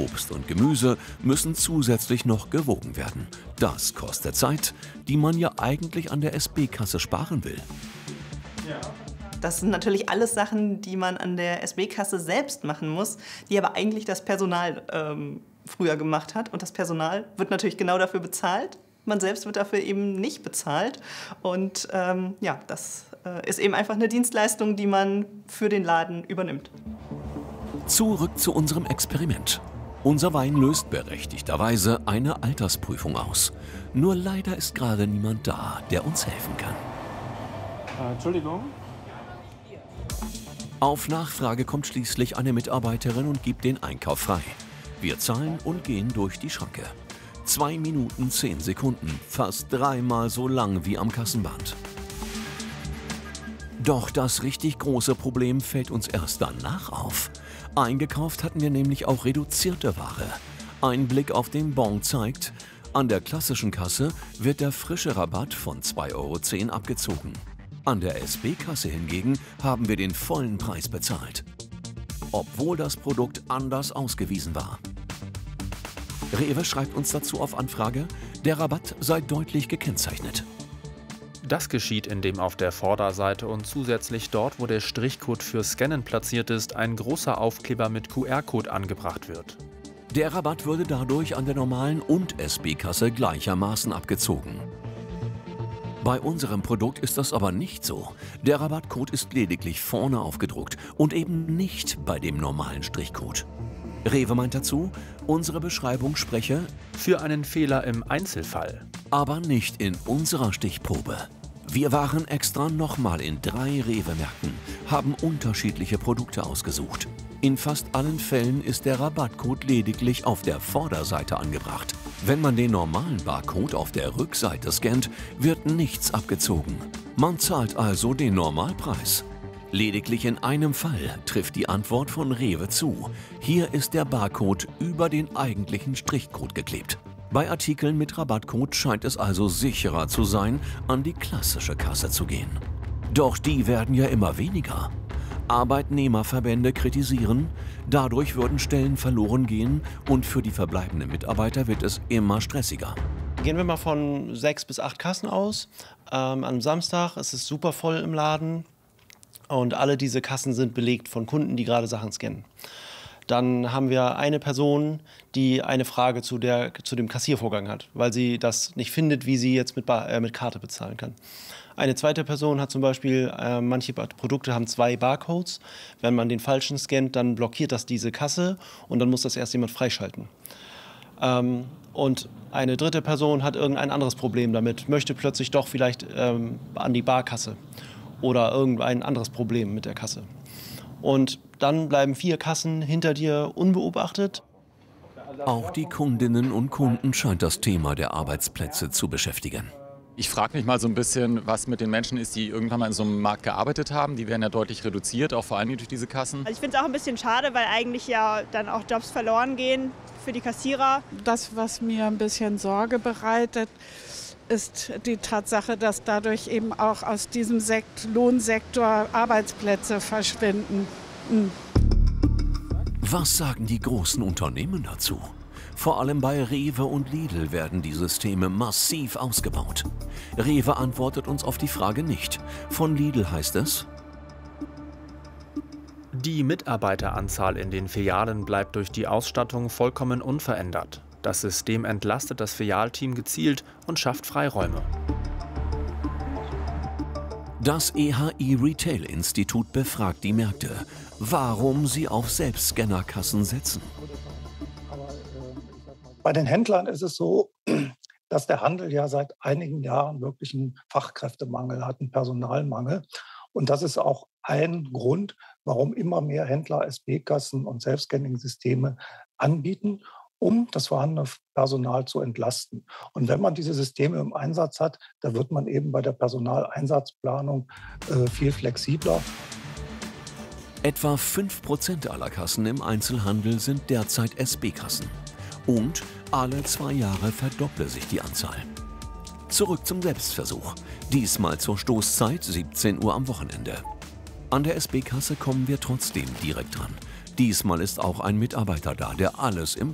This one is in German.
Obst und Gemüse müssen zusätzlich noch gewogen werden. Das kostet Zeit, die man ja eigentlich an der SB-Kasse sparen will. Das sind natürlich alles Sachen, die man an der SB-Kasse selbst machen muss, die aber eigentlich das Personal früher gemacht hat. Und das Personal wird natürlich genau dafür bezahlt. Man selbst wird dafür eben nicht bezahlt. Und ja, das ist eben einfach eine Dienstleistung, die man für den Laden übernimmt. Zurück zu unserem Experiment. Unser Wein löst berechtigterweise eine Altersprüfung aus. Nur leider ist gerade niemand da, der uns helfen kann. Entschuldigung. Auf Nachfrage kommt schließlich eine Mitarbeiterin und gibt den Einkauf frei. Wir zahlen und gehen durch die Schranke. 2 Minuten 10 Sekunden, fast 3-mal so lang wie am Kassenband. Doch das richtig große Problem fällt uns erst danach auf. Eingekauft hatten wir nämlich auch reduzierte Ware. Ein Blick auf den Bon zeigt, an der klassischen Kasse wird der frische Rabatt von 2,10 € abgezogen. An der SB-Kasse hingegen haben wir den vollen Preis bezahlt, obwohl das Produkt anders ausgewiesen war. Rewe schreibt uns dazu auf Anfrage, der Rabatt sei deutlich gekennzeichnet. Das geschieht, indem auf der Vorderseite und zusätzlich dort, wo der Strichcode für Scannen platziert ist, ein großer Aufkleber mit QR-Code angebracht wird. Der Rabatt würde dadurch an der normalen und SB-Kasse gleichermaßen abgezogen. Bei unserem Produkt ist das aber nicht so. Der Rabattcode ist lediglich vorne aufgedruckt und eben nicht bei dem normalen Strichcode. Rewe meint dazu, unsere Beschreibung spreche für einen Fehler im Einzelfall. Aber nicht in unserer Stichprobe. Wir waren extra nochmal in 3 Rewe-Märkten, haben unterschiedliche Produkte ausgesucht. In fast allen Fällen ist der Rabattcode lediglich auf der Vorderseite angebracht. Wenn man den normalen Barcode auf der Rückseite scannt, wird nichts abgezogen. Man zahlt also den Normalpreis. Lediglich in einem Fall trifft die Antwort von Rewe zu. Hier ist der Barcode über den eigentlichen Strichcode geklebt. Bei Artikeln mit Rabattcode scheint es also sicherer zu sein, an die klassische Kasse zu gehen. Doch die werden ja immer weniger. Arbeitnehmerverbände kritisieren, dadurch würden Stellen verloren gehen und für die verbleibenden Mitarbeiter wird es immer stressiger. Gehen wir mal von 6 bis 8 Kassen aus. Am Samstag ist es super voll im Laden und alle diese Kassen sind belegt von Kunden, die gerade Sachen scannen. Dann haben wir eine Person, die eine Frage zu dem Kassiervorgang hat, weil sie das nicht findet, wie sie jetzt mit Karte bezahlen kann. Eine zweite Person hat zum Beispiel, manche Produkte haben 2 Barcodes. Wenn man den falschen scannt, dann blockiert das diese Kasse und dann muss das erst jemand freischalten. Und eine dritte Person hat irgendein anderes Problem damit, möchte plötzlich doch vielleicht an die Barkasse oder irgendein anderes Problem mit der Kasse. Und dann bleiben 4 Kassen hinter dir unbeobachtet. Auch die Kundinnen und Kunden scheint das Thema der Arbeitsplätze zu beschäftigen. Ich frage mich mal so ein bisschen, was mit den Menschen ist, die irgendwann mal in so einem Markt gearbeitet haben. Die werden ja deutlich reduziert, auch vor allem durch diese Kassen. Also ich finde es auch ein bisschen schade, weil eigentlich ja dann auch Jobs verloren gehen für die Kassierer. Das, was mir ein bisschen Sorge bereitet, ist die Tatsache, dass dadurch eben auch aus diesem Lohnsektor Arbeitsplätze verschwinden. Was sagen die großen Unternehmen dazu? Vor allem bei Rewe und Lidl werden die Systeme massiv ausgebaut. Rewe antwortet uns auf die Frage nicht. Von Lidl heißt es: Die Mitarbeiteranzahl in den Filialen bleibt durch die Ausstattung vollkommen unverändert. Das System entlastet das Filialteam gezielt und schafft Freiräume. Das EHI Retail Institut befragt die Märkte, warum sie auf Selbstscannerkassen setzen. Bei den Händlern ist es so, dass der Handel ja seit einigen Jahren wirklich einen Fachkräftemangel hat, einen Personalmangel. Und das ist auch ein Grund, warum immer mehr Händler SB-Kassen und Self-Scanning-Systeme anbieten, um das vorhandene Personal zu entlasten. Und wenn man diese Systeme im Einsatz hat, da wird man eben bei der Personaleinsatzplanung viel flexibler. Etwa 5% aller Kassen im Einzelhandel sind derzeit SB-Kassen. Und alle 2 Jahre verdopple sich die Anzahl. Zurück zum Selbstversuch. Diesmal zur Stoßzeit 17 Uhr am Wochenende. An der SB-Kasse kommen wir trotzdem direkt dran. Diesmal ist auch ein Mitarbeiter da, der alles im